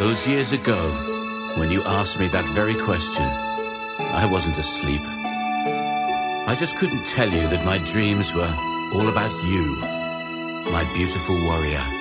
Those years ago, when you asked me that very question, I wasn't asleep. I just couldn't tell you that my dreams were all about you, my beautiful warrior.